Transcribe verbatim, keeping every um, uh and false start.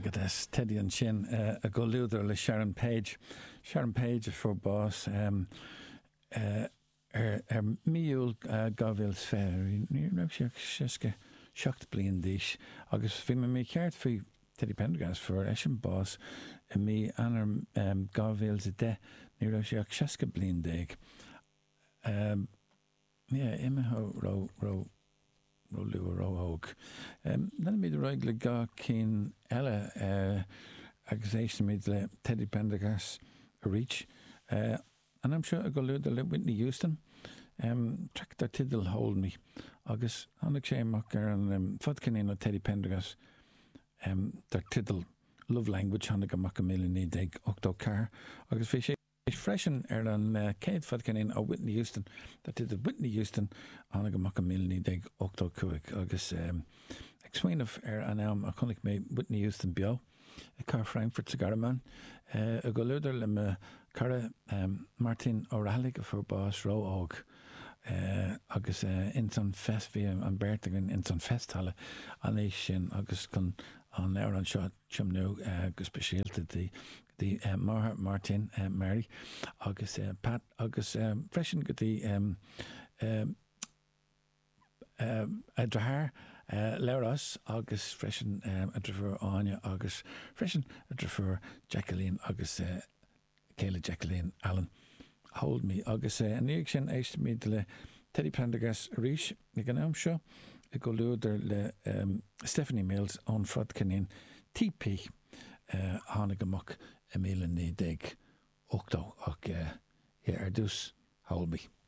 Agad as Teddy an sin uh, a go lúdar le Sharon Page. Sharon Page a for boss um, uh, er, er miúil uh, gavils fair. Ní raibh sé siske seacht blian díis. Agus bhí me mé ceart fí Teddy Pendergast for eisian boss a mí anar um, gavils a de. Ní raibh sé siske blian déig. Um, yeah, imime ho ro ro ro lu ro hoog. Um, then made the regular ga keen ella uh, accusation made le Teddy Pendergast a reach. Uh, and I'm sure I go lud the Whitney Houston. Um, track their tiddle hold me. August Anik Shaymaker and um, Fodkin o Teddy Pendergast. Um, their tiddle love language Hanukkah Macamilini dig Octo Car. August Fish. Freshen er an uh, Kate Fodkin o Whitney Houston. That did the Whitney Houston Hanukkah Macamilini dig Octo Kuik. August um, explain of er an um a conic me Whitney Houston bio. A car Frankfurt cigar man. Uh, a go luder le me cara um, Martin O'Reilly for boss row og. Uh, agus uh, in son fest vi an Bertigan in son festhalle an é sin agus kun an er an shot chumno agus specialte die die uh, Mar Martin uh, Mary agus uh, Pat agus um, freshen go die um, um, um, a drahar uh, Leras agus freshen um, a drafer Anya agus freshen a drafer Jacqueline agus uh, Kayla Jacqueline Allen. Hold me agus uh, an éag sin éiste míad le Teddy Pendergast ríis ag an am seo I go luúdar le um, Stephanie Mills an Frodkin T P uh, hánig amach a míle ní déag octó ach uh, yeah, ar dús hold me.